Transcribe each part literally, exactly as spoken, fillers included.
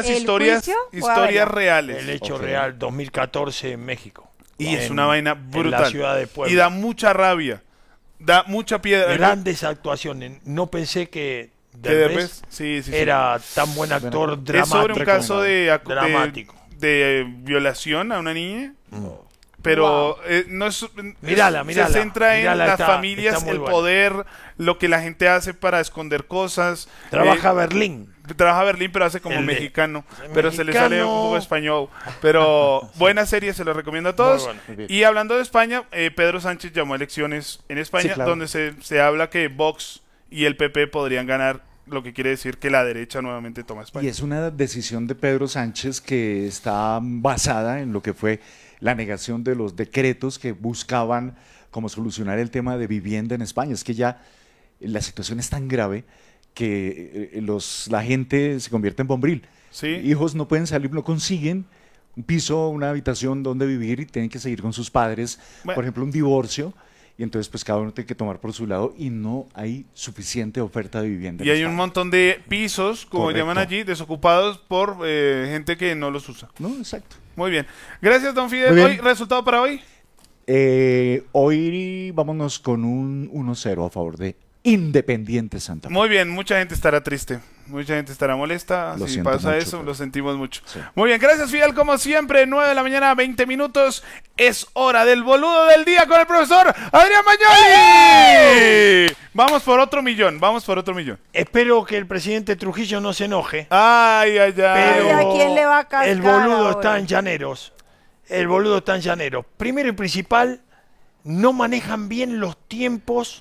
unas historias, historias reales. El hecho Okay. real, dos mil catorce en México. Y en, es una vaina brutal. En la ciudad de Puebla. Y da mucha rabia. Da mucha piedra. Grandes actuaciones. No pensé que Que Derbez Derbez, sí, sí, sí. era tan buen actor Bueno, Es sobre un dramático. caso de, acu- dramático. de, de violación a una niña. Pero Wow. eh, no es, Mírala, es- mírala, se centra mírala, en las está- familias, está muy el buena. poder, lo que la gente hace para esconder cosas. Trabaja Eh, Berlín. trabaja Berlín, pero hace como El de- mexicano. el Pero se le sale un mexicano. poco español. Pero buena serie, se lo recomiendo a todos. Muy buena. Muy bien. Y hablando de España, eh, Pedro Sánchez llamó a elecciones en España, Sí, claro. donde se, se habla que Vox y el P P podrían ganar, lo que quiere decir que la derecha nuevamente toma España. Y es una decisión de Pedro Sánchez que está basada en lo que fue la negación de los decretos que buscaban como solucionar el tema de vivienda en España. Es que ya la situación es tan grave que eh, los, la gente se convierte en bombril. Sí. Hijos no pueden salir, no consiguen un piso, una habitación donde vivir y tienen que seguir con sus padres. Bueno. Por ejemplo, un divorcio. Y entonces pues cada uno tiene que tomar por su lado y no hay suficiente oferta de vivienda. Y en hay un España. montón de pisos, como Correcto. llaman allí, desocupados por eh, gente que no los usa. No, exacto. Muy bien. Gracias, don Fidel. Muy bien. Hoy, ¿resultado para hoy? Eh, hoy vámonos con un uno cero a favor de Independiente Santa Fe. Muy bien, mucha gente estará triste, mucha gente estará molesta, Lo si siento pasa mucho, eso, pero- lo sentimos mucho. Sí. Muy bien, gracias Fidel, como siempre, nueve de la mañana, veinte minutos, es hora del boludo del día con el profesor Adrián Magnoli. Vamos por otro millón, vamos por otro millón. Espero que el presidente Trujillo no se enoje. Ay, ay, ay. Pero Ay, ¿a quién le va a cascar el boludo ahora? está en Llaneros. El boludo está en Llaneros. Primero y principal, no manejan bien los tiempos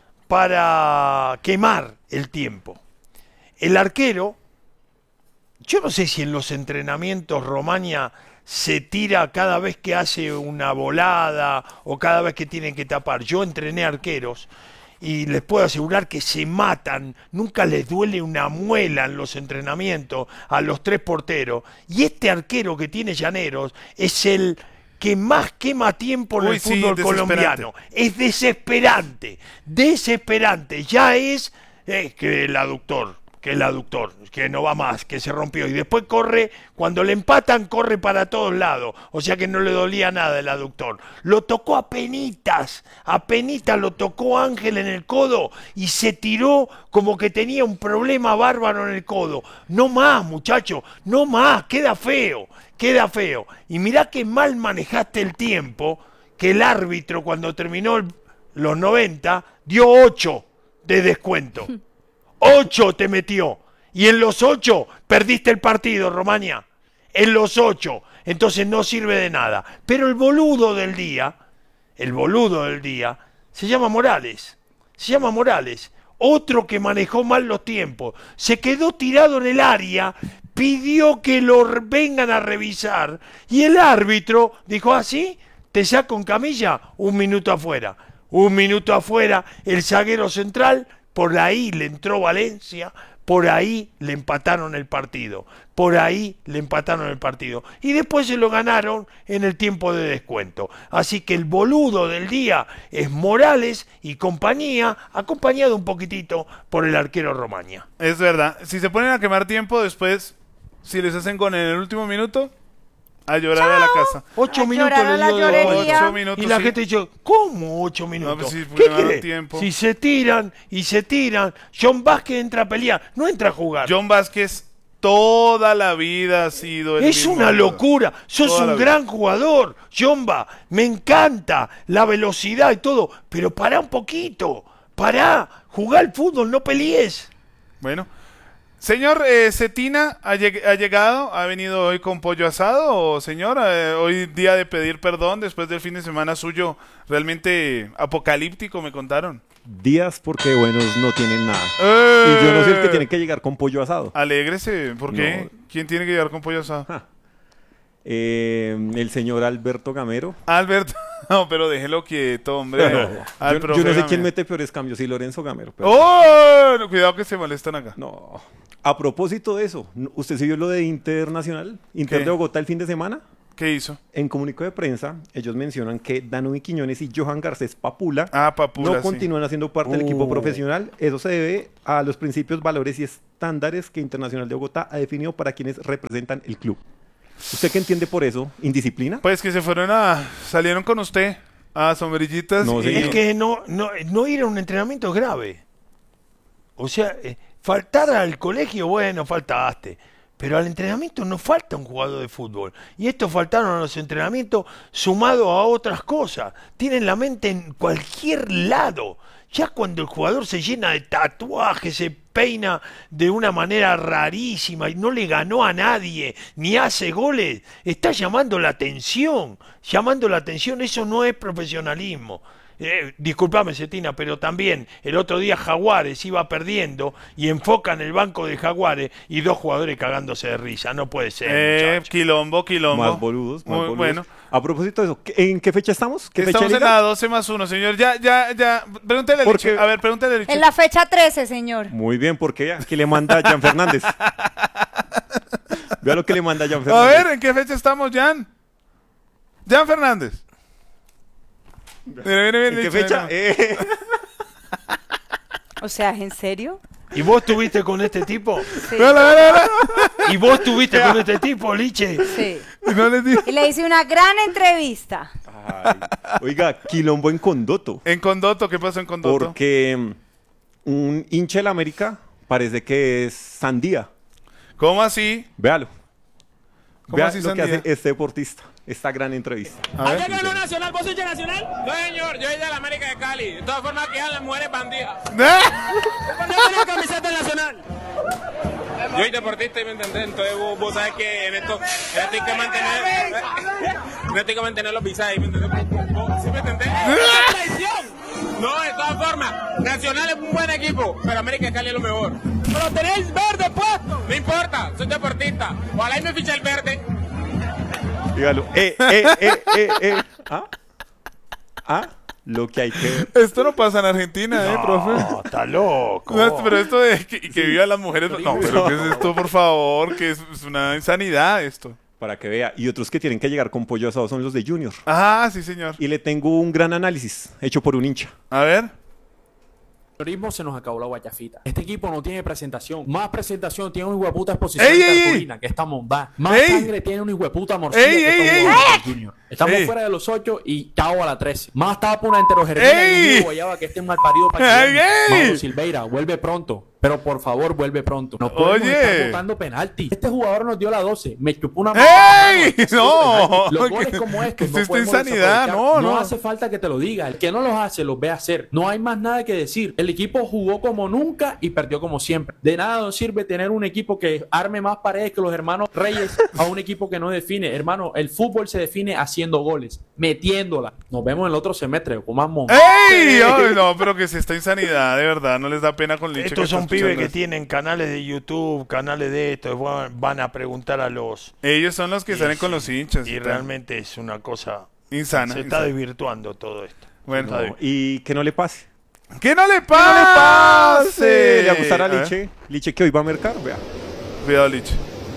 para quemar el tiempo. El arquero, yo no sé si en los entrenamientos Romaña se tira cada vez que hace una volada o cada vez que tienen que tapar. Yo entrené arqueros y les puedo asegurar que se matan, nunca les duele una muela en los entrenamientos a los tres porteros. Y este arquero que tiene Llaneros es el que más quema tiempo en Uy, el sí, fútbol desesperante. colombiano. Es desesperante, desesperante. Ya es eh, que el aductor, que el aductor, que no va más, que se rompió. Y después corre, cuando le empatan, corre para todos lados. O sea que no le dolía nada el aductor. Lo tocó a penitas, a penitas lo tocó Ángel en el codo y se tiró como que tenía un problema bárbaro en el codo. No más, muchacho, no más, queda feo, queda feo. Y mirá que mal manejaste el tiempo, que el árbitro cuando terminó el- los noventa dio ocho de descuento. Ocho te metió. Y en los ocho perdiste el partido, Romaña. En los ocho. Entonces no sirve de nada. Pero el boludo del día, el boludo del día, se llama Morales. Se llama Morales. Otro que manejó mal los tiempos. Se quedó tirado en el área, pidió que lo r- vengan a revisar. Y el árbitro dijo, así, te saco en camilla, un minuto afuera. Un minuto afuera, el zaguero central, por ahí le entró Valencia, por ahí le empataron el partido, por ahí le empataron el partido. Y después se lo ganaron en el tiempo de descuento. Así que el boludo del día es Morales y compañía, acompañado un poquitito por el arquero Romaña. Es verdad, si se ponen a quemar tiempo después, si les hacen con en el último minuto, a llorar a la casa. Ocho A minutos llorar a le la dio de llorería. Ocho minutos, Y la sí. gente dice, ¿cómo ocho minutos? pues sí, ¿Qué porque ganaron quiere? tiempo. Si se tiran y se tiran, John Vázquez entra a pelear, no entra a jugar. John Vázquez toda la vida ha sido el Es mismo una jugador. locura, sos Toda la un vida. gran jugador, Jomba, me encanta la velocidad y todo, pero pará un poquito, pará, jugá al fútbol, no pelees. Bueno, señor eh, Cetina, ¿ha, lleg- ha llegado? ¿Ha venido hoy con pollo asado? ¿O señor, eh, hoy día de pedir perdón después del fin de semana suyo realmente apocalíptico, me contaron? Días porque buenos no tienen nada. ¡Eh! Y yo no soy el que tiene que llegar con pollo asado. Alégrese, ¿por qué? No. ¿Quién tiene que llegar con pollo asado? Ja. Eh, el señor Alberto Gamero. Alberto, no, pero déjelo quieto, hombre. Al Yo, profe yo no sé quién Gamero. mete peores cambios, si Lorenzo Gamero. pero- ¡Oh! No, cuidado que se molestan acá. No. A propósito de eso, ¿usted sí vio lo de Internacional? Inter ¿Qué? de Bogotá el fin de semana. ¿Qué hizo? En comunicado de prensa, ellos mencionan que Danuy Quiñones y Johan Garcés Papula Ah, Papula, no sí. continúan haciendo parte del equipo Uh. profesional. Eso se debe a los principios, valores y estándares que Internacional de Bogotá ha definido para quienes representan el club. ¿Usted qué entiende por eso? ¿Indisciplina? Pues que se fueron a... salieron con usted a sombrillitas No, y... señor. Es que no, no, no ir a un entrenamiento es grave. O sea, eh, faltar al colegio, bueno, faltaste. Pero al entrenamiento no falta un jugador de fútbol. Y estos faltaron a los entrenamientos sumado a otras cosas. Tienen la mente en cualquier lado. Ya cuando el jugador se llena de tatuajes, se peina de una manera rarísima y no le ganó a nadie, ni hace goles, está llamando la atención. Llamando la atención, eso no es profesionalismo. Eh, disculpame, Cetina, pero también el otro día Jaguares iba perdiendo y enfocan el banco de Jaguares y dos jugadores cagándose de risa. No puede ser, Eh, muchacho. quilombo, quilombo. Más boludos, más Muy boludos. bueno. A propósito de eso, ¿qué- ¿en qué fecha estamos? ¿Qué fecha Estamos de en liga? la doce más uno, señor. Ya, ya, ya. Pregúntale a Porque- Liche. A ver, pregúntale a Liche. En la fecha trece, señor. Muy bien, porque aquí le manda Jan Fernández. Vea lo que le manda Jan A Fernández. ver, ¿en qué fecha estamos, Jan? Jan Fernández. Mira, mira, mira, ¿En qué Liche, fecha? mira. Eh, O sea, ¿en serio? ¿Y vos tuviste con este tipo? Sí. Mira, mira, mira. ¿Y vos tuviste con este tipo, Liche? Sí. Y no les digo. Y le hice una gran entrevista. ay, oiga, quilombo en Condoto. En Condoto, ¿qué pasó en Condoto? Porque mm, un hincha de la América parece que es Sandía. ¿Cómo así? Véalo. ¿Cómo Vea así lo que Sandía? hace este deportista. Esta gran entrevista. A ver. ¿Ayer ganó Nacional? ¿Vos sos hincha Nacional? No, señor, yo soy de la América de Cali. De todas formas, que las mujeres bandidas. ¡Ah! ¿Por qué tenés camiseta Nacional? Yo soy deportista y me entendés, entonces vos, vos sabes que en esto, en esto hay que mantener, en esto hay que mantener los visajes, ¿me entendés? ¿Vos- ¿Sí me entendés? ¡Es traición! No, de todas formas, Nacional es un buen equipo, pero América de Cali es lo mejor. Pero tenéis verde puesto. No importa, soy deportista. Ojalá y me ficha el verde. Dígalo. Eh, eh, eh, eh, eh. ¿Ah? ¿Ah? Lo que hay que ver. Esto no pasa en Argentina, ¿eh, profe? No, está loco. No, pero esto de que, que vivan las mujeres... No, pero ¿qué es esto, por favor? Que es, es una insanidad esto. Para que vea. Y otros que tienen que llegar con pollo asado son los de Junior. Ah, sí, señor. Y le tengo un gran análisis hecho por un hincha. A ver. Turismo se nos acabó la guayafita. Este equipo no tiene presentación. Más presentación tiene una hueputa exposición ¡Ey, de ey, ey! cartulina, que está montada. Más ¡Ey! sangre tiene una hueputa morcilla ¡Ey, que ey, está ey! jugando con Junior. Estamos ¡Ey! fuera de los ocho y chao a la trece. Más tapa una enterogermina ¡Ey! y un guayaba que esté mal parido para ¡Ey, que ey! Mauro Silveira, vuelve pronto. Pero por favor, vuelve pronto. No podemos Oye. estar botando penalti. Este jugador nos dio la doce. Me chupó una ¡Ey! mano. No. Los goles ¿Qué- como qué estos es no esta podemos insanidad? desaprovechar. No, no. hace falta que te lo diga. El que no los hace, los ve hacer. No hay más nada que decir. El equipo jugó como nunca y perdió como siempre. De nada nos sirve tener un equipo que arme más paredes que los hermanos Reyes a un equipo que no define. Hermano, el fútbol se define haciendo goles, metiéndola. Nos vemos en el otro semestre con más monta. ¡Ey! Ay, no, pero que es esta insanidad, de verdad. No les da pena con Liche. Estos que son está pibes escuchando que esto. tienen canales de YouTube, canales de esto, van, van a preguntar a los... Ellos son los que y salen sí, con los hinchas. Y tal. realmente es una cosa... Insana. se está insana. desvirtuando todo esto. Bueno. Está No, y que no le pase. ¡Que no le ¡Que no le pase! pase! ¿Le gustará a ver, Liche? Liche que hoy va a mercar, vea. Cuidado, Liche.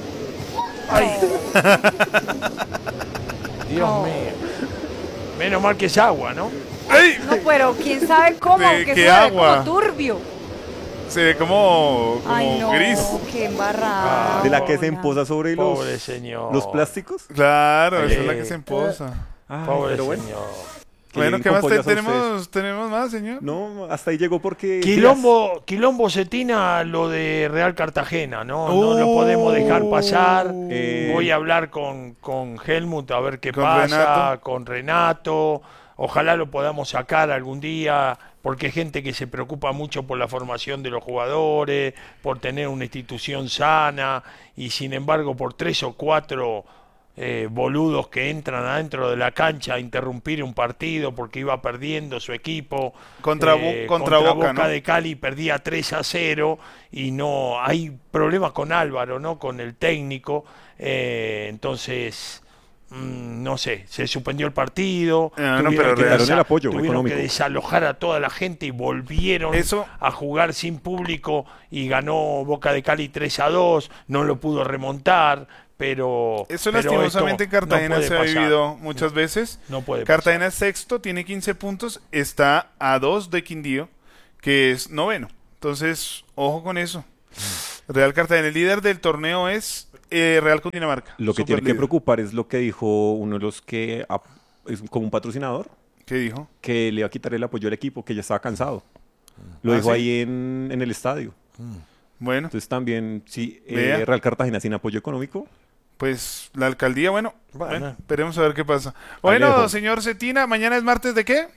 Dios No. mío. Menos mal que es agua, ¿no? ¡Ey! No, pero quién sabe cómo, ¿De que qué eso se ve agua? como turbio. Se ve como, como Ay, no, gris. qué embarrada. De la que se Hola. emposa sobre los, Pobre señor. los plásticos. Claro, esa es la Eh. que se emposa. Ay, Pobre pero bueno. señor. que Bueno, lleguen ¿qué con más te- pollas a ustedes. tenemos? ¿Tenemos más, señor? No, hasta ahí llegó porque... Quilombo, Quilombo Cetina, lo de Real Cartagena, ¿no? No lo podemos dejar pasar. Eh, Voy a hablar con, con Helmut a ver qué Con pasa, Renato. con Renato. Ojalá lo podamos sacar algún día, porque hay gente que se preocupa mucho por la formación de los jugadores, por tener una institución sana, y sin embargo por tres o cuatro eh, boludos que entran adentro de la cancha a interrumpir un partido porque iba perdiendo su equipo. Contra Bo- contra Boca, ¿no? de Cali perdía tres a cero y no hay problemas con Álvaro, ¿no? Con el técnico. Eh, entonces mm, no sé, se suspendió el partido, Ah, no, tuvieron pero que quitaron desa- el apoyo tuvieron económico. que desalojar a toda la gente y volvieron Eso- a jugar sin público y ganó Boca de Cali tres a dos, no lo pudo remontar, pero Eso pero lastimosamente en esto no Cartagena puede se ha pasar. vivido muchas veces. No puede Cartagena es sexto, tiene quince puntos, está a dos de Quindío, que es noveno. Entonces, ojo con eso. Real Cartagena, el líder del torneo es eh, Real Cundinamarca. Lo que Super tiene que líder. preocupar es lo que dijo uno de los que ap- es como un patrocinador, ¿Qué dijo? que le iba a quitar el apoyo al equipo, que ya estaba cansado. Lo ¿Ah, dijo sí? ahí en, en el estadio. Bueno, Entonces también, sí, eh, Vea. Real Cartagena sin apoyo económico. pues la alcaldía, bueno, Bueno. bueno, esperemos a ver qué pasa. Bueno, Alejo. señor Cetina, mañana es martes de qué?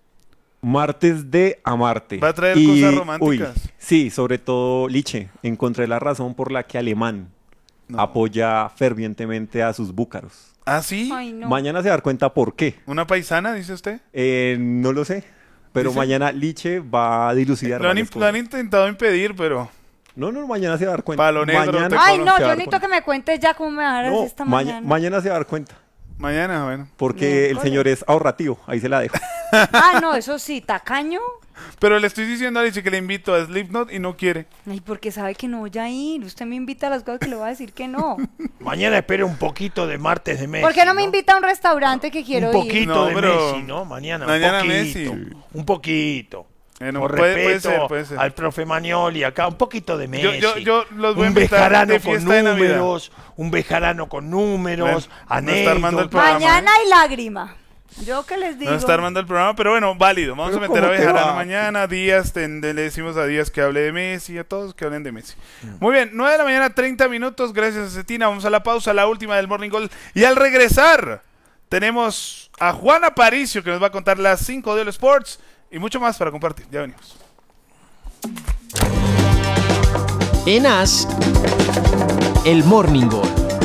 Martes de Amarte. Va a traer cosas románticas. Uy, sí, sobre todo Liche. Encontré la razón por la que Alemán No. apoya fervientemente a sus búcaros. ¿Ah, sí? Ay, no. Mañana se va a dar cuenta por qué. ¿Una paisana, dice usted? Eh, no lo sé. Pero ¿Dice? mañana Liche va a dilucidar. Lo han, varias lo han cosas. intentado impedir, pero... No, no, mañana se va a dar cuenta. Palo negro, mañana te Ay, cono- no, se va yo a dar necesito cuenta. que me cuentes ya cómo me vas a No, hacer esta maña- mañana. mañana se va a dar cuenta. Mañana, bueno. Porque el Miércoles. señor es ahorrativo. Ahí se la dejo. Ah, no, eso sí, tacaño. Pero le estoy diciendo a Alicia que le invito a Slipknot y no quiere. Ay, porque sabe que no voy a ir. Usted me invita a las cosas que le voy a decir que no. Mañana espero un poquito de martes de Messi. ¿Por qué no me invita a un restaurante que quiero un ir? poquito No, de pero- Messi, ¿no? Mañana, Mañana un Messi. poquito. Un poquito. Bueno, Por puede- puede respeto ser, puede ser. al profe Magnoli acá, un poquito de Messi. Yo- yo- yo los voy a un invitar bejarano de con fiesta de Navidad. números, un bejarano con números, Bueno, no está armando el anécdotas. programa. Mañana hay lágrima. Yo que les digo. No está armando el programa, pero bueno, válido. Vamos Pero a meter a ¿cómo te Bejarano va? mañana. Díaz, ten- le decimos a Díaz que hable de Messi, a todos que hablen de Messi. Muy bien, nueve de la mañana, treinta minutos. Gracias a Cetina. Vamos a la pausa, la última del Morning Gold. Y al regresar, tenemos a Juan Aparicio que nos va a contar las cinco de los Sports y mucho más para compartir. Ya venimos. En As, el Morning Gold.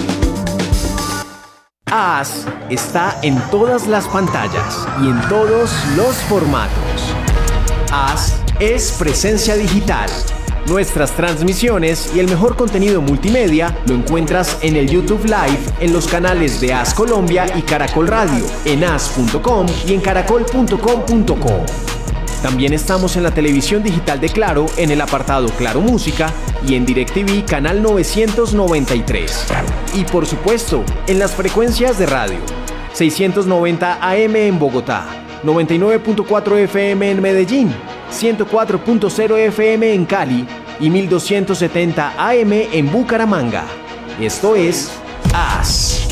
As está en todas las pantallas y en todos los formatos. As es presencia digital. Nuestras transmisiones y el mejor contenido multimedia lo encuentras en el YouTube Live en los canales de As Colombia y Caracol Radio, en as punto com y en caracol punto com punto co. También estamos en la televisión digital de Claro en el apartado Claro Música y en DirecTV canal novecientos noventa y tres. Y por supuesto, en las frecuencias de radio. seiscientos noventa A M en Bogotá, noventa y nueve punto cuatro F M en Medellín, ciento cuatro punto cero F M en Cali y mil doscientos setenta A M en Bucaramanga. Esto es As.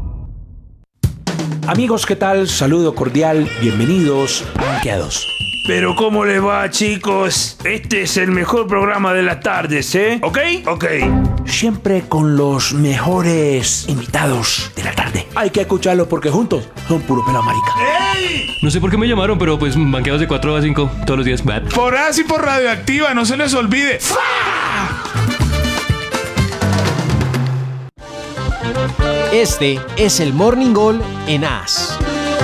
Amigos, ¿qué tal? Saludo cordial, bienvenidos a Banqueados. Pero ¿cómo les va, chicos? Este es el mejor programa de las tardes, ¿eh? ¿Ok? Ok. Siempre con los mejores invitados de la tarde. Hay que escucarlos porque juntos son puro pela marica. No sé por qué me llamaron, pero pues banqueados de cuatro a cinco todos los días. Bad. Por así por Radioactiva, no se les olvide. Este es el Morning Gold en As.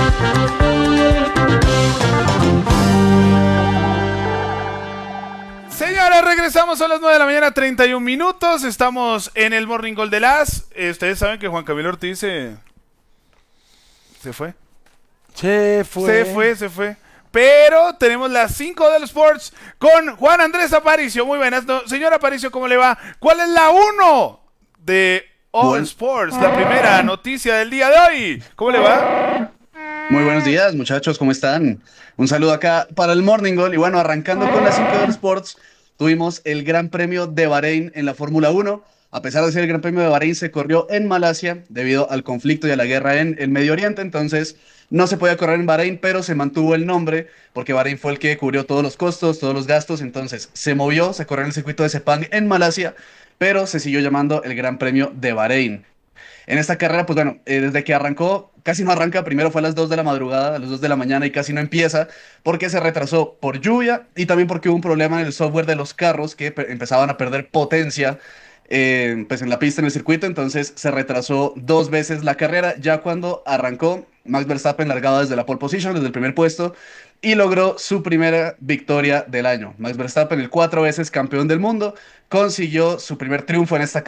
Señores, regresamos a las nueve de la mañana, treinta y un minutos. Estamos en el Morning Gold de las. Eh, Ustedes saben que Juan Camilo Ortiz se, se fue. Se fue. Se fue, se fue. Pero tenemos las cinco de los Sports con Juan Andrés Aparicio. Muy buenas. No, señor Aparicio, ¿cómo le va? ¿Cuál es la uno de All Buen- Sports? La primera noticia del día de hoy. ¿Cómo le va? Muy buenos días, muchachos, ¿cómo están? Un saludo acá para el Morning Gold. Y bueno, arrancando con las cinco de los Sports, tuvimos el Gran Premio de Bahrein en la Fórmula uno. A pesar de ser el Gran Premio de Bahrein, se corrió en Malasia debido al conflicto y a la guerra en el Medio Oriente. Entonces, no se podía correr en Bahrein, pero se mantuvo el nombre porque Bahrein fue el que cubrió todos los costos, todos los gastos. Entonces, se movió, se corrió en el circuito de Sepang en Malasia, pero se siguió llamando el Gran Premio de Bahrein. En esta carrera, pues bueno, eh, desde que arrancó, casi no arranca, primero fue a las dos de la madrugada, a las dos de la mañana y casi no empieza, porque se retrasó por lluvia y también porque hubo un problema en el software de los carros que pe- empezaban a perder potencia eh, pues en la pista, en el circuito, entonces se retrasó dos veces la carrera. Ya cuando arrancó, Max Verstappen largaba desde la pole position, desde el primer puesto, y logró su primera victoria del año. Max Verstappen, el cuatro veces campeón del mundo, consiguió su primer triunfo en esta carrera.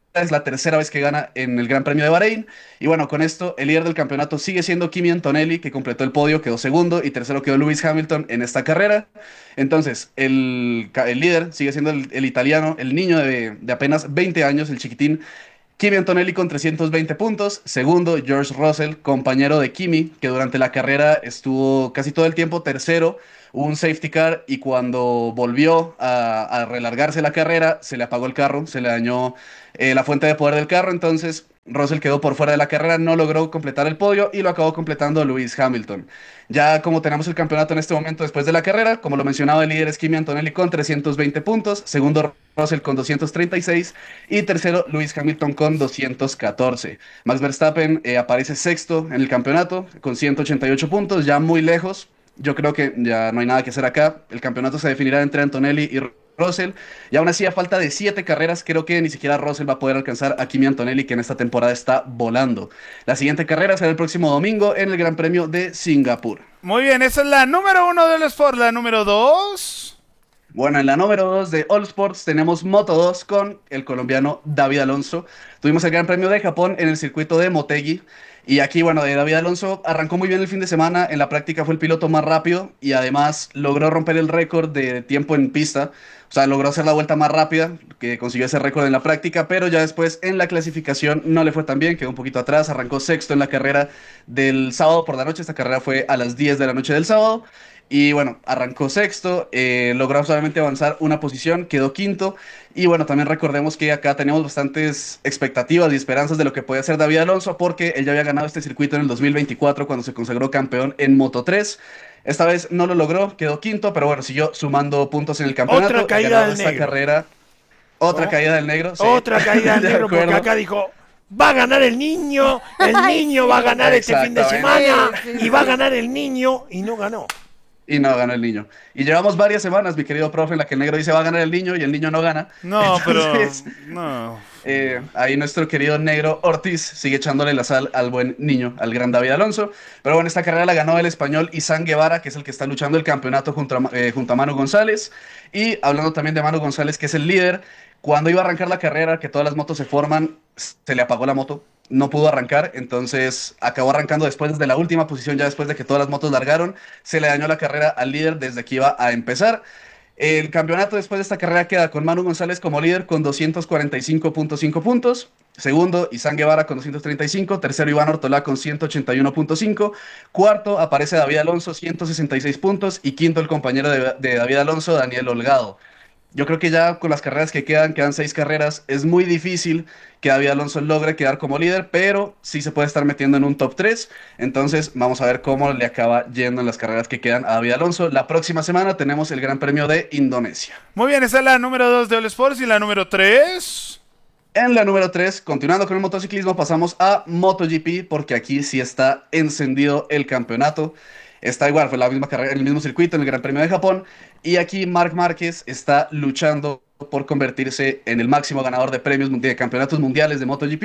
es la tercera vez que gana en el Gran Premio de Bahrein. Y bueno, con esto el líder del campeonato sigue siendo Kimi Antonelli, que completó el podio, quedó segundo, y tercero quedó Lewis Hamilton en esta carrera. Entonces, el, ca- el líder sigue siendo el, el italiano, el niño de, de apenas veinte años, el chiquitín, Kimi Antonelli con trescientos veinte puntos. Segundo, George Russell, compañero de Kimi, que durante la carrera estuvo casi todo el tiempo tercero. Hubo un safety car y cuando volvió a, a relargarse la carrera, se le apagó el carro, se le dañó eh, la fuente de poder del carro. Entonces, Russell quedó por fuera de la carrera, no logró completar el podio y lo acabó completando Lewis Hamilton. Ya como tenemos el campeonato en este momento después de la carrera, como lo mencionaba, el líder es Kimi Antonelli con trescientos veinte puntos, segundo Russell con doscientos treinta y seis y tercero Lewis Hamilton con doscientos catorce. Max Verstappen eh, aparece sexto en el campeonato con ciento ochenta y ocho puntos, ya muy lejos. Yo creo que ya no hay nada que hacer acá. El campeonato se definirá entre Antonelli y Russell. Y aún así, a falta de siete carreras, creo que ni siquiera Russell va a poder alcanzar a Kimi Antonelli, que en esta temporada está volando. La siguiente carrera será el próximo domingo en el Gran Premio de Singapur. Muy bien, esa es la número uno del Sport. La número dos. Bueno, en la número dos de All Sports tenemos Moto dos con el colombiano David Alonso. Tuvimos el Gran Premio de Japón en el circuito de Motegi. Y aquí, bueno, de David Alonso arrancó muy bien el fin de semana. En la práctica fue el piloto más rápido y además logró romper el récord de tiempo en pista. O sea, logró hacer la vuelta más rápida, que consiguió ese récord en la práctica, pero ya después en la clasificación no le fue tan bien, quedó un poquito atrás, arrancó sexto en la carrera del sábado por la noche. Esta carrera fue a las diez de la noche del sábado. Y bueno, arrancó sexto, eh, logró solamente avanzar una posición, quedó quinto. Y bueno, también recordemos que acá tenemos bastantes expectativas y esperanzas de lo que puede hacer David Alonso, porque él ya había ganado este circuito en el dos mil veinticuatro cuando se consagró campeón en Moto tres. Esta vez no lo logró, quedó quinto, pero bueno, siguió sumando puntos en el campeonato. Otra caída ganado del esta negro. carrera. Otra ¿No? caída del negro. Sí. Otra caída del De negro, porque acuerdo. acá dijo, va a ganar el niño, el Ay, niño sí. va a ganar este fin de Exactamente. semana, Sí, sí, y va a sí. ganar el niño, y no ganó. Y no ganó el niño. Y llevamos varias semanas, mi querido profe, en la que el negro dice va a ganar el niño y el niño no gana. No, Entonces, pero. No. Eh, ahí nuestro querido negro Ortiz sigue echándole la sal al buen niño, al gran David Alonso. Pero bueno, esta carrera la ganó el español Izan Guevara, que es el que está luchando el campeonato junto a, eh, junto a Manu González. Y hablando también de Manu González, que es el líder, cuando iba a arrancar la carrera, que todas las motos se forman, se le apagó la moto, no pudo arrancar, entonces acabó arrancando después desde la última posición, ya después de que todas las motos largaron, se le dañó la carrera al líder desde que iba a empezar. El campeonato después de esta carrera queda con Manu González como líder con doscientos cuarenta y cinco punto cinco puntos. Segundo, Izan Guevara con doscientos treinta y cinco. Tercero, Iván Ortolá con ciento ochenta y uno punto cinco. Cuarto, aparece David Alonso, ciento sesenta y seis puntos. Y quinto, el compañero de, de David Alonso, Daniel Holgado. Yo creo que ya con las carreras que quedan, quedan seis carreras, es muy difícil que David Alonso logre quedar como líder, pero sí se puede estar metiendo en un top tres. Entonces vamos a ver cómo le acaba yendo en las carreras que quedan a David Alonso. La próxima semana tenemos el Gran Premio de Indonesia. Muy bien, esa es la número dos de All Sports. Y la número tres. En la número tres, continuando con el motociclismo, pasamos a MotoGP, porque aquí sí está encendido el campeonato. Está igual, fue la misma carrera, el mismo circuito en el Gran Premio de Japón. Y aquí Marc Márquez está luchando por convertirse en el máximo ganador de premios de campeonatos mundiales de MotoGP.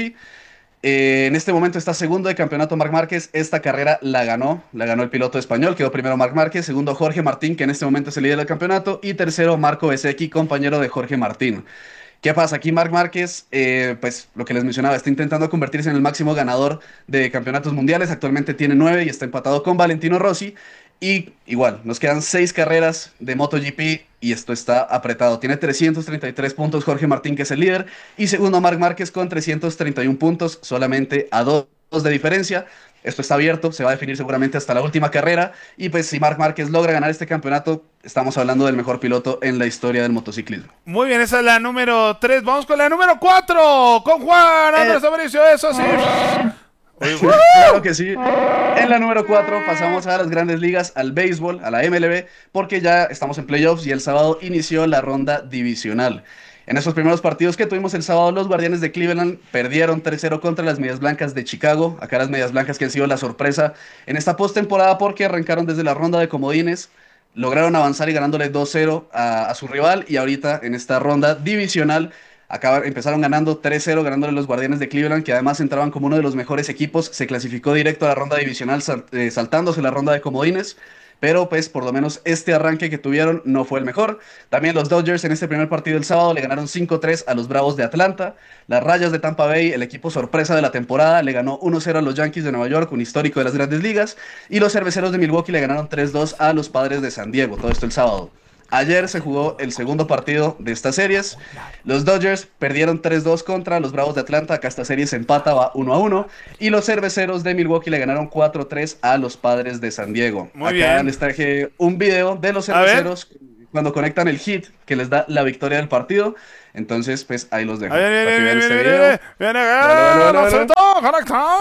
Eh, en este momento está segundo de campeonato Marc Márquez. Esta carrera la ganó, la ganó el piloto español. Quedó primero Marc Márquez, segundo Jorge Martín, que en este momento es el líder del campeonato. Y tercero Marco Bezzecchi, compañero de Jorge Martín. ¿Qué pasa? Aquí Marc Márquez, eh, pues lo que les mencionaba, está intentando convertirse en el máximo ganador de campeonatos mundiales. Actualmente tiene nueve y está empatado con Valentino Rossi. Y igual, nos quedan seis carreras de MotoGP y esto está apretado. Tiene trescientos treinta y tres puntos Jorge Martín, que es el líder. Y segundo Marc Márquez con trescientos treinta y uno puntos, solamente a dos de diferencia. Esto está abierto, se va a definir seguramente hasta la última carrera. Y pues si Marc Márquez logra ganar este campeonato, estamos hablando del mejor piloto en la historia del motociclismo. Muy bien, esa es la número tres. Vamos con la número cuatro. Con Juan Andrés Eh. Aparicio, eso sí. Claro que sí. En la número cuatro pasamos a las grandes ligas, al béisbol, a la M L B, porque ya estamos en playoffs y el sábado inició la ronda divisional. En esos primeros partidos que tuvimos el sábado, los Guardianes de Cleveland perdieron tres cero contra las Medias Blancas de Chicago. Acá las Medias Blancas que han sido la sorpresa en esta postemporada porque arrancaron desde la ronda de comodines, lograron avanzar y ganándole dos cero a, a su rival, y ahorita en esta ronda divisional acabaron, empezaron ganando tres cero, ganándole los Guardianes de Cleveland, que además entraban como uno de los mejores equipos. Se clasificó directo a la ronda divisional sal, eh, saltándose la ronda de comodines. pero pues por lo menos este arranque que tuvieron no fue el mejor. También los Dodgers en este primer partido del sábado le ganaron cinco tres a los Bravos de Atlanta. Las Rayas de Tampa Bay, el equipo sorpresa de la temporada, le ganó uno cero a los Yankees de Nueva York, un histórico de las Grandes Ligas. Y los Cerveceros de Milwaukee le ganaron tres dos a los Padres de San Diego, todo esto el sábado. Ayer se jugó el segundo partido de estas series. Los Dodgers perdieron tres dos contra los Bravos de Atlanta. Acá esta serie se empata, va uno a uno. Y los Cerveceros de Milwaukee le ganaron cuatro tres a los Padres de San Diego. Muy Acá bien. les traje un video de los Cerveceros cuando conectan el hit que les da la victoria del partido. Entonces, pues ahí los dejo. Ahí viene, para que viene, vean viene, este viene, video. viene, viene, Dale, dale, viene, dale, lo dale. soltó, conectado.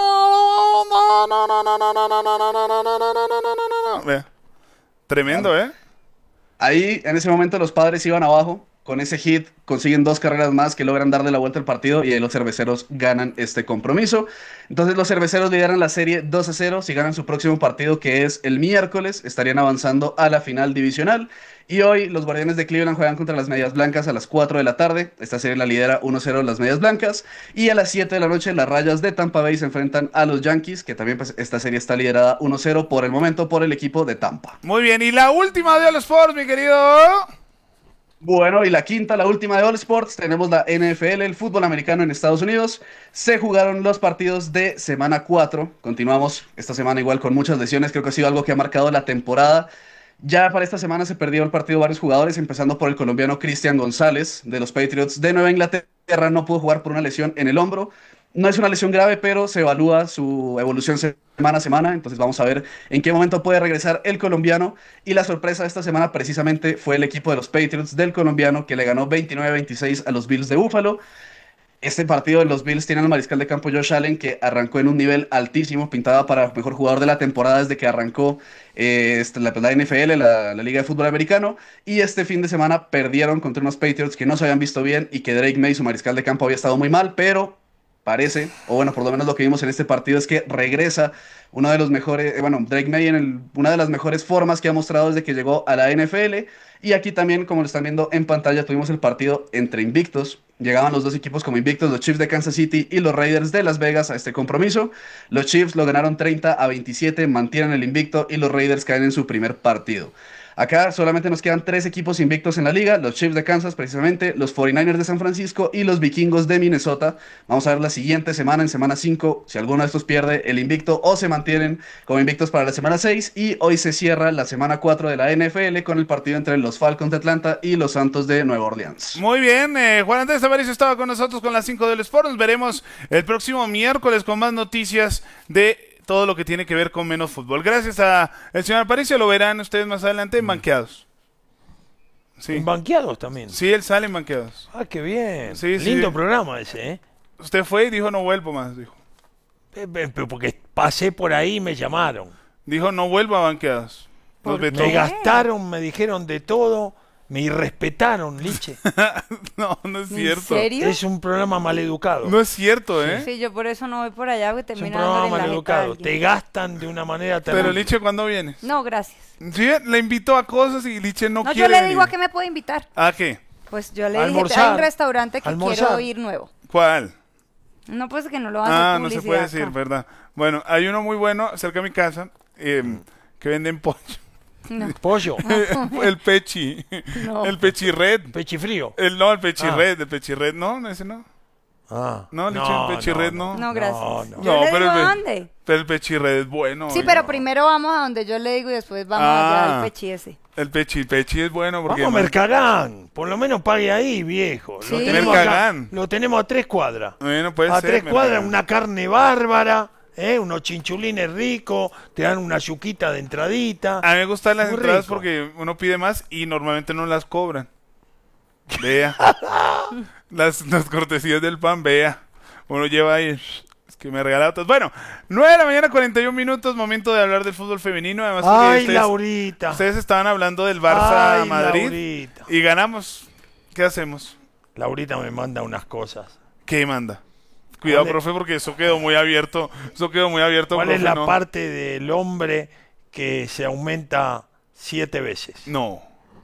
No, no, no, no, no, no, no, no, no, no, no, no, no, no, no. Vea. Tremendo, ¿eh? Ahí, en ese momento, los Padres iban abajo. Con ese hit consiguen dos carreras más que logran darle la vuelta al partido y ahí los Cerveceros ganan este compromiso. Entonces los Cerveceros lideran la serie dos a cero. Si ganan su próximo partido, que es el miércoles, estarían avanzando a la final divisional. Y hoy los Guardianes de Cleveland juegan contra las Medias Blancas a las cuatro de la tarde. Esta serie la lidera uno cero las Medias Blancas. Y a las siete de la noche las Rayas de Tampa Bay se enfrentan a los Yankees, que también pues, esta serie está liderada uno cero por el momento por el equipo de Tampa. Muy bien, y la última de All Sports, mi querido. Bueno, y la quinta, la última de All Sports, tenemos la N F L, el fútbol americano en Estados Unidos. Se jugaron los partidos de semana cuatro. Continuamos esta semana igual con muchas lesiones. Creo que ha sido algo que ha marcado la temporada. Ya para esta semana se perdió el partido varios jugadores, empezando por el colombiano Cristian González de los Patriots de Nueva Inglaterra. No pudo jugar por una lesión en el hombro. No es una lesión grave, pero se evalúa su evolución semana a semana. Entonces vamos a ver en qué momento puede regresar el colombiano. Y la sorpresa de esta semana precisamente fue el equipo de los Patriots del colombiano, que le ganó veintinueve a veintiséis a los Bills de Buffalo. Este partido de los Bills tiene al mariscal de campo Josh Allen, que arrancó en un nivel altísimo, pintaba para mejor jugador de la temporada desde que arrancó eh, este, la, la N F L, la, la Liga de Fútbol Americano. Y este fin de semana perdieron contra unos Patriots que no se habían visto bien y que Drake May, su mariscal de campo, había estado muy mal, pero parece, o bueno, por lo menos lo que vimos en este partido es que regresa uno de los mejores, eh, bueno, Drake May en el, una de las mejores formas que ha mostrado desde que llegó a la N F L. Y aquí también, como lo están viendo en pantalla, tuvimos el partido entre invictos. Llegaban los dos equipos como invictos, los Chiefs de Kansas City y los Raiders de Las Vegas a este compromiso. Los Chiefs lo ganaron treinta a veintisiete, mantienen el invicto y los Raiders caen en su primer partido. Acá solamente nos quedan tres equipos invictos en la liga, los Chiefs de Kansas precisamente, los cuarenta y nueve ers de San Francisco y los Vikingos de Minnesota. Vamos a ver la siguiente semana, en semana cinco, si alguno de estos pierde el invicto o se mantienen como invictos para la semana seis. Y hoy se cierra la semana cuatro de la N F L con el partido entre los Falcons de Atlanta y los Santos de Nueva Orleans. Muy bien, eh, Juan Andrés Tavares estaba con nosotros con las cinco del Sport. Nos veremos el próximo miércoles con más noticias de todo lo que tiene que ver con menos fútbol. Gracias a el señor Aparicio, lo verán ustedes más adelante en Banqueados. Sí. ¿En Banqueados también? Sí, él sale en Banqueados. Ah, qué bien. Sí, Lindo sí. programa ese, ¿eh? Usted fue y dijo no vuelvo más, dijo. Eh, eh, Pero porque pasé por ahí y me llamaron. Dijo no vuelvo a Banqueados. Nos vetó. Me gastaron, me dijeron de todo, me irrespetaron, Liche. No, no es ¿En cierto. serio? Es un programa maleducado. No es cierto, ¿eh? Sí, yo por eso no voy por allá, porque Es un termino programa dándole en la jeta a maleducado. alguien. Te gastan de una manera Pero terrible. Liche, ¿cuándo vienes? No, gracias. Sí, le invito a cosas y Liche no, No, quiere yo le digo venir. a qué me puede invitar. ¿A qué? Pues yo le Almorzar. dije, hay un restaurante que Almorzar. quiero ir nuevo. ¿Cuál? No, pues que no lo van a Ah, hacer no se publicidad puede decir, acá. ¿verdad? Bueno, hay uno muy bueno cerca de mi casa eh, que venden pollo. No. Pollo. El pechi. No. El pechirred. Pechifrío. El, no, el pechirred, el pechirred. No, no, ese no. Ah. No, Liche, el pechirred no. No, gracias. No, no. Yo No, le pero digo el pe- a dónde. Pero el pechirred es bueno. Sí, oiga. pero primero vamos a donde yo le digo y después vamos allá Ah. al pechi ese. El pechi, pechi es bueno porque... Vamos a Mercagán. Por lo menos pague ahí, viejo. Lo Sí. tenemos acá. Mercagán. Lo tenemos a tres cuadras. Bueno, puede a ser. tres Mercagán. cuadras, una carne bárbara, ¿eh? Unos chinchulines ricos, te dan una yuquita de entradita. A mí me gustan las Muy entradas rico. porque uno pide más y normalmente no las cobran. Vea. las, las cortesías del pan, vea. Uno lleva ahí... Es que me regala otras. Bueno, nueve de la mañana, cuarenta y un minutos, momento de hablar del fútbol femenino. Además, porque Ay, ustedes, Laurita. ustedes estaban hablando del Barça Ay, Madrid Laurita. y ganamos. ¿Qué hacemos? Laurita me manda unas cosas. ¿Qué manda? Cuidado, ¿Cuál es? profe, porque eso quedó muy abierto. Eso quedó muy abierto, ¿Cuál profe, es la no. parte del hombre que se aumenta siete veces? No.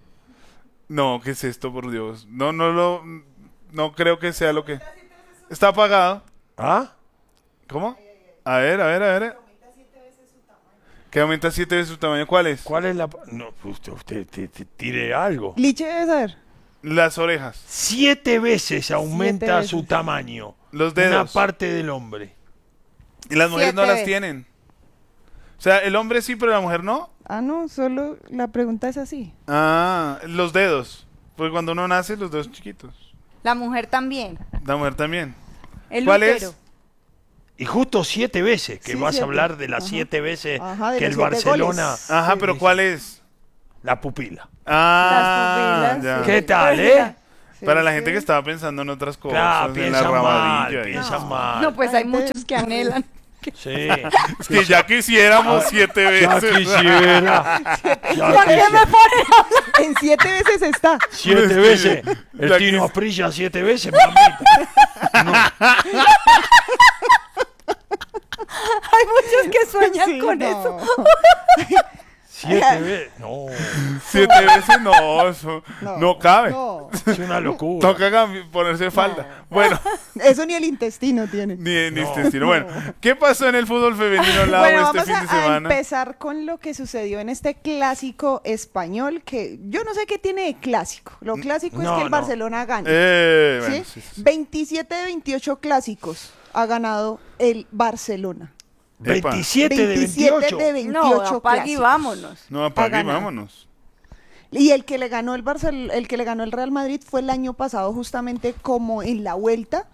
No, ¿qué es esto, por Dios? No, no lo... No creo que sea lo que... Está apagado. ¿Ah? ¿Cómo? A ver, a ver, a ver. ¿Que aumenta siete veces su tamaño? ¿Cuál es? ¿Cuál es la...? No, usted, usted, usted, usted tire algo. Liche debe saber. Las orejas. Siete veces aumenta Siete veces. su tamaño. Los dedos. Una parte del hombre. Y las mujeres no Siete las veces. tienen. O sea, el hombre sí, pero la mujer no. Ah, no, solo la pregunta es así. Ah, los dedos. Porque cuando uno nace, los dedos chiquitos. La mujer también. La mujer también. El ¿Cuál útero. es? Y justo siete veces, que Sí, vas siete. a hablar de las Ajá. siete veces Ajá, de que los el siete Barcelona... goles. Ajá, Sí, pero sí, ¿cuál es? La pupila. Ah, Las pupilas, ya. sí. ¿Qué tal, eh? Sí, Para la sí. gente que estaba pensando en otras cosas, Claro, en la piensan mal, rabadilla. y- piensan mal. No, pues hay Gente- muchos que anhelan. Sí. Es que ya quisiéramos siete veces. Ya quisiera. Ya ¿Por qué quisiera. me ponen a hablar? En siete veces está. Siete Sí. veces. Ya El Tino quis- Asprilla siete veces, mamita. Hay muchos que sueñan Sí, con no. eso. Siete veces. No, Siete veces no, eso no, No, cabe. no. es una locura. Toca cam- ponerse falda. Bueno, Eso ni el intestino tiene. ni, ni No. intestino. Bueno, ¿qué pasó en el fútbol femenino Lau Bueno, este vamos fin a, de a semana? empezar con lo que sucedió en este clásico español, que yo no sé qué tiene de clásico. Lo clásico es No, que el no. Barcelona gane. Eh, bueno, ¿sí? sí, sí. veintisiete de veintiocho clásicos ha ganado el Barcelona. Epa. veintisiete de veintisiete veintiocho. de veintiocho No, apague y clásicos. vámonos. No, apague, Ha ganado. vámonos. Y el que le ganó el Barcel el que le ganó el Real Madrid fue el año pasado justamente como en la vuelta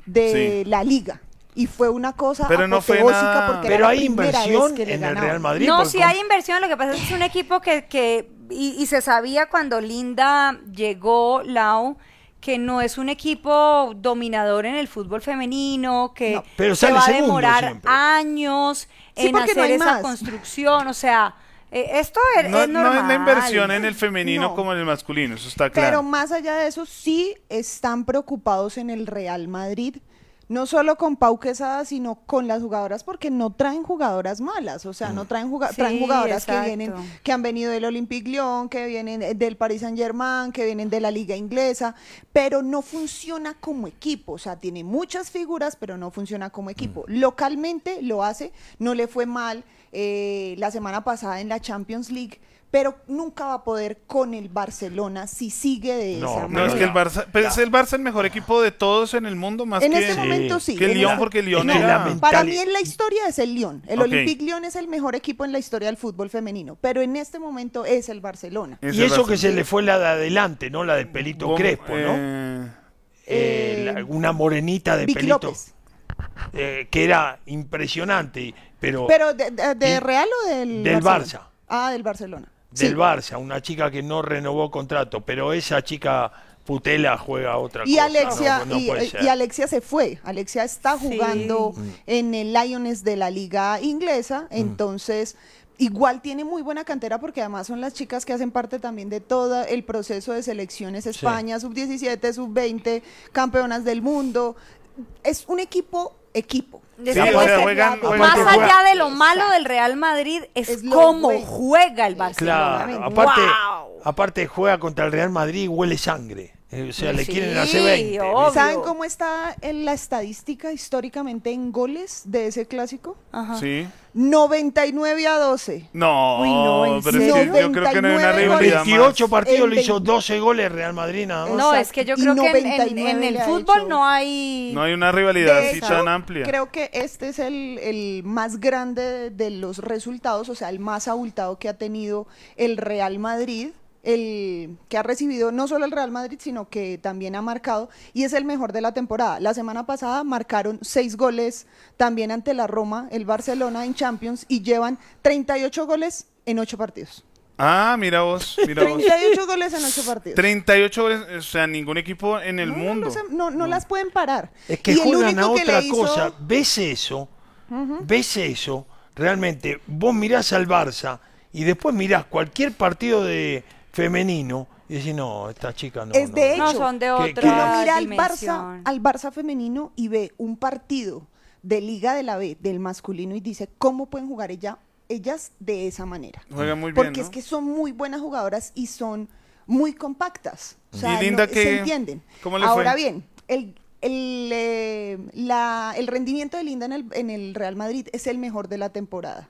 de Sí. la Liga. Y fue una cosa Pero no fue apoteósica nada- porque Pero era la hay primera inversión vez que le en el ganaban. Real Madrid. No, porque sí con- hay inversión, lo que pasa es que es un equipo que, que y, y se sabía cuando Linda llegó, Lau, que no es un equipo dominador en el fútbol femenino, que No, pero se sale va a segundo demorar siempre. años Sí, en porque no hacer hay esa más. construcción, o sea, eh, esto es, No, es no normal. es la inversión en el femenino No. como en el masculino, eso está Pero claro. más allá de eso, sí están preocupados en el Real Madrid, no solo con Pau Quesada, sino con las jugadoras, porque no traen jugadoras malas, o sea, no traen, juga- Sí, traen jugadoras exacto. que vienen, que han venido del Olympique Lyon, que vienen del Paris Saint Germain, que vienen de la Liga Inglesa, pero no funciona como equipo, o sea, tiene muchas figuras, pero no funciona como equipo. Localmente lo hace, no le fue mal eh, la semana pasada en la Champions League, pero nunca va a poder con el Barcelona si sigue de No, esa no, No, es manera. que el Barça, pero es el Barça el mejor equipo de todos en el mundo, más En que, este momento sí. que el en Lyon, esta- porque el Lyon Es que era... la men- Para Mentali- mí en la historia es el Lyon. El Ok. Olympique Lyon es el mejor equipo en la historia del fútbol femenino, pero en este momento es el Barcelona. es Y el eso Barça. que se le fue la de adelante, ¿no? La del pelito ¿Cómo? crespo, ¿no? Eh, Eh, la- una morenita de Vicky pelito. López. eh, que era impresionante, pero, ¿Pero de, de- de y- Real o del del Barcelona? Barça. Ah, del Barcelona. del Sí. Barça, una chica que no renovó contrato, pero esa chica Putela juega otra Y cosa. Alexia, no, no y, puede y ser. Alexia se fue. Alexia está Sí. jugando en el Lions de la liga inglesa, entonces igual tiene muy buena cantera porque además son las chicas que hacen parte también de todo el proceso de selecciones España, sub diecisiete, sub veinte, campeonas del mundo. Es un equipo, equipo. De Sí, ese o sea, puesto. juegan- juegan- Más Aparte allá juega- de lo malo del Real Madrid, es, Es lo cómo bueno. juega el Barcelona. Claro, aparte, ¡Wow! aparte juega contra el Real Madrid y huele sangre. Eh, O sea, le Sí, quieren hacer veinte. obvio. ¿Saben cómo está en la estadística históricamente en goles de ese clásico? Ajá. sí. noventa y nueve a doce. No, Uy, no, ¿en pero es que serio? yo creo que no hay una noventa y nueve rivalidad veintiocho más. partidos El le hizo veinte. doce goles Real Madrid nada más. No, Exacto. es que yo Y creo que en, en- noventa y nueve en el le ha fútbol hecho- no hay... No hay una rivalidad De así hecho, tan amplia. creo que este es el, el más grande de, de los resultados, o sea, el más abultado que ha tenido el Real Madrid, el que ha recibido no solo el Real Madrid, sino que también ha marcado, y es el mejor de la temporada. La semana pasada marcaron seis goles también ante la Roma, el Barcelona en Champions, y llevan treinta y ocho goles en ocho partidos. Ah, mira vos, mira vos. treinta y ocho goles en ocho partidos. treinta y ocho goles, o sea, ningún equipo en el No, no, mundo. no se- no, no las pueden parar. Es que Y el juegan a único que otra le hizo- cosa. ¿Ves eso? ¿Ves eso? Realmente, vos mirás al Barça y después mirás cualquier partido de femenino y decís, no, esta chica no. Es no, de no". hecho, No, son de que- otra que- uno mira al Barça, dimensión. al Barça femenino y ve un partido de Liga de la B del masculino y dice, ¿cómo pueden jugar ella, ellas de esa manera? Juega muy bien, Porque ¿no? es que son muy buenas jugadoras y son muy compactas. O sea, ¿Y Linda no- qué- se entienden. cómo le Ahora fue? bien, el, el, eh, la- el rendimiento de Linda en el, en el Real Madrid es el mejor de la temporada.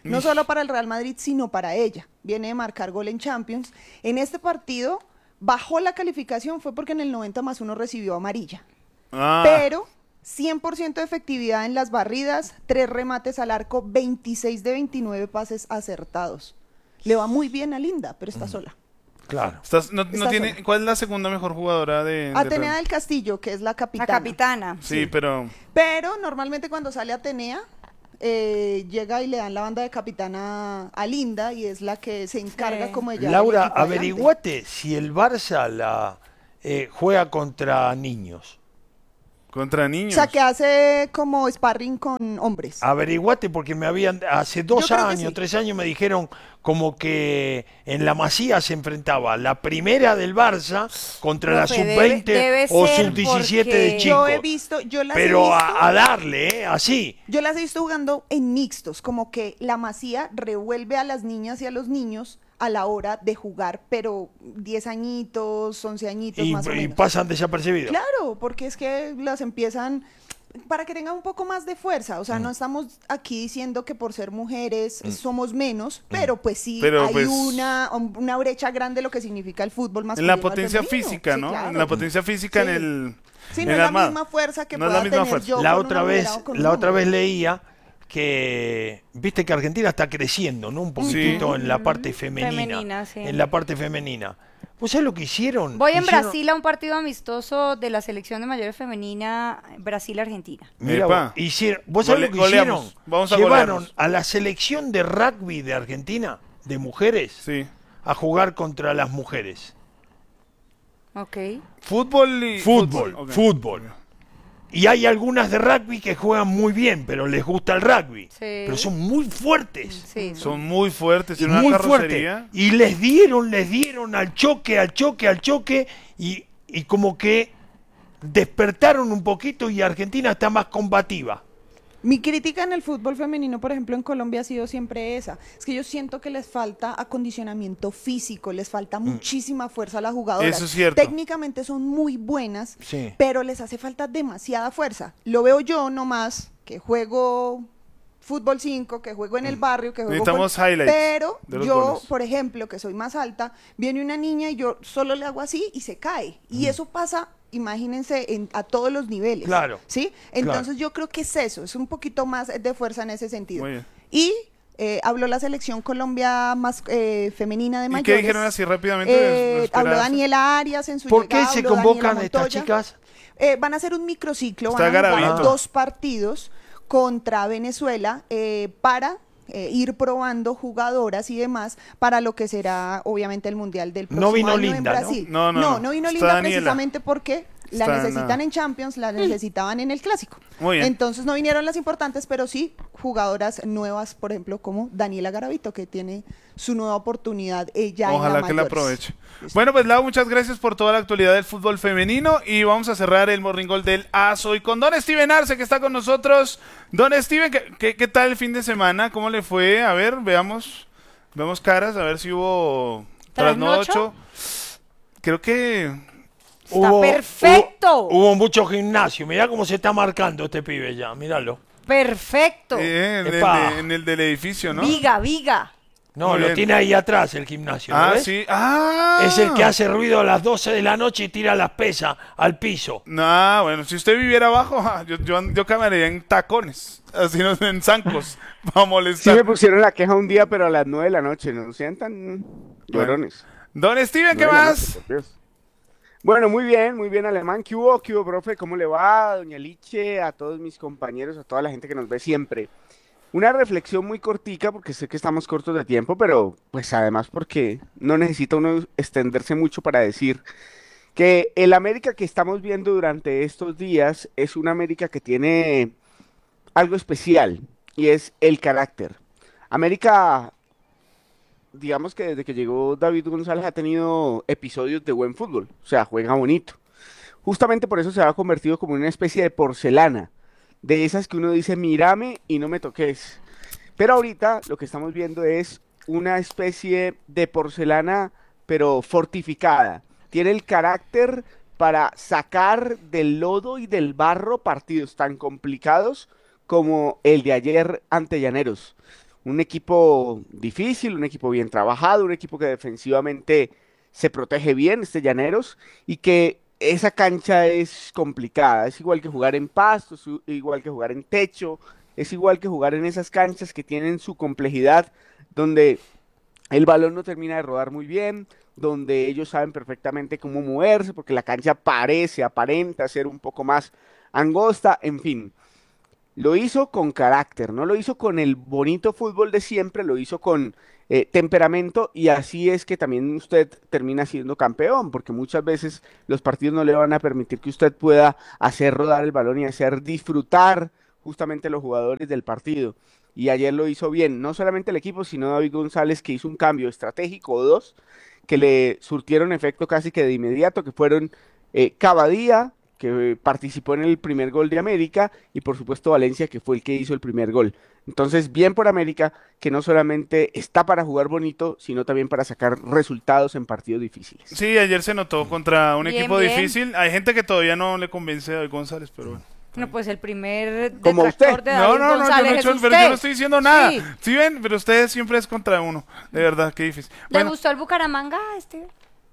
No solo para el Real Madrid, sino para ella. Viene de marcar gol en Champions. En este partido bajó la calificación, fue porque en el noventa más uno recibió amarilla. Ah. Pero cien por ciento de efectividad en las barridas, tres remates al arco, veintiséis de veintinueve pases acertados. Le va muy bien a Linda, pero está sola. Claro. Estás- no, no Está tiene, sola. ¿Cuál es la segunda mejor jugadora de, de Atenea Real? del Castillo, que es la capitana. La capitana. Sí, pero Pero normalmente cuando sale Atenea, eh, llega y le dan la banda de capitana a Linda y es la que se encarga Sí. como ella. Laura, averiguate si el Barça la eh, juega contra niños. contra O niños. sea, que hace como sparring con hombres. Averiguate porque me habían, hace dos Yo creo que años, sí. tres años me dijeron como que en la Masía se enfrentaba la primera del Barça contra la Profe, sub debe- veinte debe o ser sub diecisiete porque- de Yo he chicos. visto, yo las he Pero visto, a, a darle, ¿eh? Así. yo las he visto jugando en mixtos, como que la Masía revuelve a las niñas y a los niños a la hora de jugar, pero diez añitos, once añitos Y, más o y menos. pasan desapercibidos. Claro, porque es que las empiezan para que tengan un poco más de fuerza. O sea, Mm. no estamos aquí diciendo que por ser mujeres somos menos, pero pues sí Pero, hay pues, una, una brecha grande lo que significa el fútbol en masculino. la al potencia femenino. física, Sí, ¿no? claro. En la potencia física Sí. en el Sí, en no el es la armado. misma fuerza que No es pueda la misma tener fuerza. yo La con otra una vez, mujer o con un la otra hombre. vez leía que viste que Argentina está creciendo, ¿no? Un poquitito en la parte femenina. Femenina, sí. En la parte femenina. ¿Vos sabés lo que hicieron? Voy en Hicieron- Brasil a un partido amistoso de la selección de mayores femenina Brasil-Argentina. Mirá, Epa. vos, hicieron, ¿vos sabés Gole- lo que goleamos. hicieron? Vamos a Llevaron golearnos. a la selección de rugby de Argentina, de mujeres, Sí. a jugar contra las mujeres. Ok. Fútbol y Fútbol, Ok. fútbol. Y hay algunas de rugby que juegan muy bien, pero les gusta el rugby. Sí. Pero son muy fuertes. Sí. Son muy fuertes, Y tienen una muy carrocería. fuerte. Y les dieron, les dieron al choque, al choque, al choque, y, y como que despertaron un poquito y Argentina está más combativa. Mi crítica en el fútbol femenino, por ejemplo, en Colombia ha sido siempre esa. Es que yo siento que les falta acondicionamiento físico, les falta muchísima fuerza a las jugadoras. Eso es cierto. Técnicamente son muy buenas, Sí. pero les hace falta demasiada fuerza. Lo veo yo nomás, que juego fútbol cinco, que juego en el barrio, que juego Necesitamos con- highlights pero de los yo, goles. por ejemplo, que soy más alta, viene una niña y yo solo le hago así y se cae. Y eso pasa, imagínense, en- a todos los niveles. Claro. ¿Sí? Claro. Entonces yo creo que es eso, es un poquito más de fuerza en ese sentido. Muy bien. Y eh, habló la selección Colombia más eh, femenina de ¿Y mayores. qué dijeron así rápidamente? Eh, ¿Nos habló esperabas? Daniela Arias en su ¿Por qué llegada, se habló Daniela convocan estas Montoya. chicas? Eh, van a hacer un microciclo, Está van a jugar Garavito. dos partidos contra Venezuela eh, para eh, ir probando jugadoras y demás para lo que será obviamente el Mundial del próximo No vino año Linda, en ¿no? Brasil. No, no, no. no vino Está Linda Daniela. precisamente porque la Está necesitan nada. en Champions, la necesitaban en el Clásico. Muy bien. Entonces no vinieron las importantes, pero sí jugadoras nuevas, por ejemplo, como Daniela Garavito, que tiene su nueva oportunidad ella Ojalá en la que la mayores. aproveche. Bueno, pues Lau, muchas gracias por toda la actualidad del fútbol femenino y vamos a cerrar el Morning Call del ASO y con Don Steven Arce que está con nosotros. Don Steven, ¿qué, qué, qué tal el fin de semana? ¿Cómo le fue? A ver, veamos, veamos caras, a ver si hubo ¿Trasnocho? trasnocho. Creo que Está perfecto. Hubo, hubo mucho gimnasio. Mirá cómo se está marcando este pibe ya. Míralo. Perfecto. eh, en, el Epa. de- en el del edificio, ¿no? Viga, viga. No, Muy lo bien. tiene ahí atrás el gimnasio. ¿lo Ah, ves? sí. Ah. Es el que hace ruido a las doce de la noche y tira las pesas al piso. No, bueno, si usted viviera abajo, ja, yo, yo, yo caminaría en tacones, así no en zancos, para Sí molestar. me pusieron la queja un día, pero a las nueve de la noche, no sean tan llorones. Don Steven, ¿qué Nueve de la más? noche, por Dios. Bueno, muy bien, muy bien, Alemán. ¿Qué hubo, qué hubo, profe? ¿Cómo le va, doña Liche, a todos mis compañeros, a toda la gente que nos ve siempre? Una reflexión muy cortica, porque sé que estamos cortos de tiempo, pero pues además porque no necesita uno extenderse mucho para decir que el América que estamos viendo durante estos días es una América que tiene algo especial, y es el carácter. América, digamos que desde que llegó David González ha tenido episodios de buen fútbol, o sea, juega bonito. Justamente por eso se ha convertido como una especie de porcelana, de esas que uno dice, mírame y no me toques. Pero ahorita lo que estamos viendo es una especie de porcelana, pero fortificada. Tiene el carácter para sacar del lodo y del barro partidos tan complicados como el de ayer ante Llaneros. un equipo difícil, un equipo bien trabajado, un equipo que defensivamente se protege bien, este Llaneros, y que esa cancha es complicada, es igual que jugar en pasto, es igual que jugar en techo, es igual que jugar en esas canchas que tienen su complejidad, donde el balón no termina de rodar muy bien, donde ellos saben perfectamente cómo moverse, porque la cancha parece, aparenta ser un poco más angosta, en fin. Lo hizo con carácter, no lo hizo con el bonito fútbol de siempre, lo hizo con eh, temperamento, y así es que también usted termina siendo campeón, porque muchas veces los partidos no le van a permitir que usted pueda hacer rodar el balón y hacer disfrutar justamente los jugadores del partido. Y ayer lo hizo bien, no solamente el equipo, sino David González, que hizo un cambio estratégico o dos, que le surtieron efecto casi que de inmediato, que fueron eh, Cavadía, que participó en el primer gol de América, y por supuesto Valencia, que fue el que hizo el primer gol. Entonces, bien por América, que no solamente está para jugar bonito, sino también para sacar resultados en partidos difíciles. Sí, ayer se notó contra un Bien, equipo bien. difícil. Hay gente que todavía no le convence a David González, pero bueno. No, pues el primer Como detractor usted. de David No, no, no, yo González no, he es hecho- pero yo usted. no estoy diciendo nada. Sí. Sí, ven, pero ustedes siempre es contra uno. De verdad, qué difícil. ¿Le Bueno, gustó el Bucaramanga, Steven?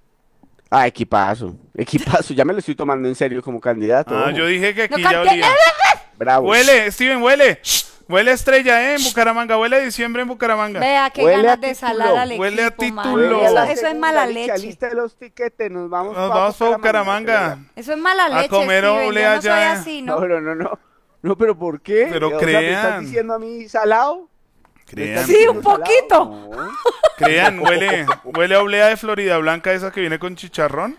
Ah, equipazo, equipazo, ya me lo estoy tomando en serio como candidato. ah, ojo. yo dije que aquí No ya cante- olía. Bravo. Huele, Steven, huele. Huele a estrella, ¿eh? En Bucaramanga. Huele a diciembre en Bucaramanga. Vea qué Huele ganas a de título. salar al Huele a equipo, mano. título. Huele a Eso, la eso es segunda mala licha, leche. lista de los tiquetes, nos vamos Nos pa' vamos para Bucaramanga. Bucaramanga. Eso es mala A leche, comer Steven. oblea Yo no soy ya. así, ¿no? No, no, no, no. No, pero ¿por qué? Pero O sea, ¿me estás crean. diciendo a mí salado? ¿Me estás Crean, Sí, diciendo un poquito. salado? No. crean, huele, huele a oblea de Florida Blanca, esa que viene con chicharrón.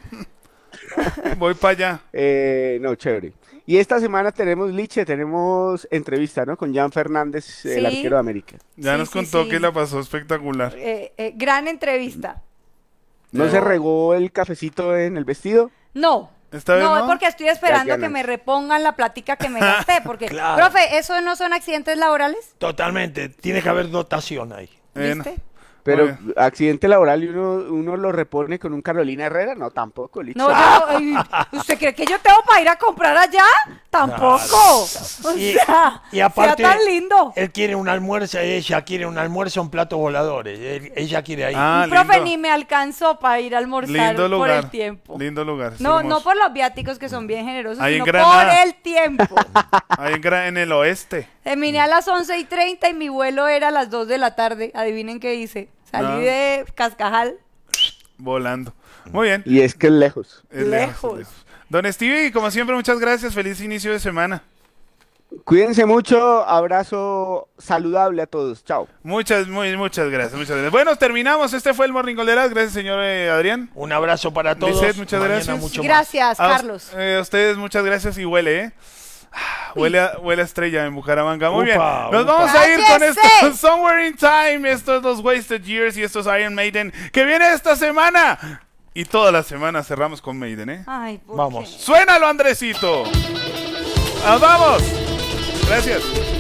Voy para allá. Eh, no, chévere. Y esta semana tenemos liche, tenemos entrevista, ¿no? Con Jan Fernández, el Sí. arquero de América. Ya Sí, nos sí, contó sí. que la pasó espectacular. Eh, eh, gran entrevista. ¿No Ya. se regó el cafecito en el vestido? No. Esta vez No, no. es porque estoy esperando Las que ganas. me repongan la plática que me gasté. Porque, Claro. profe, ¿eso no son accidentes laborales? Totalmente, tiene que haber dotación ahí. Bueno, ¿Viste? Pero Muy accidente laboral y uno, uno lo repone con un Carolina Herrera, no, tampoco, Licha. No, yo no- ay, ¿usted cree que yo tengo para ir a comprar allá? Tampoco. O Y, sea, y aparte, sea tan lindo. él quiere un almuerzo, ella quiere un almuerzo en platos voladores. Él- ella quiere ahí. Ah, Profe, lindo. ni me alcanzó para ir a almorzar lindo por lugar. el tiempo. Lindo lugar. es No, hermoso. no por los viáticos que son bien generosos, Ahí en sino por Granada. el tiempo. Ahí en, Gra- en el oeste. Terminé a las once y treinta y mi vuelo era a las dos de la tarde. Adivinen qué hice. Salí Ah. de Cascajal. Volando. Muy bien. Y es que es lejos. Es Lejos. es lejos. Don Stevie, como siempre, muchas gracias. Feliz inicio de semana. Cuídense mucho, abrazo saludable a todos, chao. Muchas, muy, muchas gracias, muchas gracias. Bueno, terminamos. Este fue el Morning Golderas. Gracias, señor eh, Adrián. Un abrazo para todos. Lisette, muchas Mañana gracias. mucho más. Gracias, A us- Carlos. eh, a ustedes, muchas gracias y huele, ¿eh? Ah, Huele a, huele a estrella en Bucaramanga. Muy Upa, bien. Nos upa. vamos a ir con ¡Cállese! esto. Somewhere in Time. Estos dos Wasted Years y estos Iron Maiden. Que viene esta semana. Y toda la semana cerramos con Maiden, ¿eh? Ay, ¿por Vamos. qué? ¡Suénalo, Andresito! ¡Nos vamos! Gracias.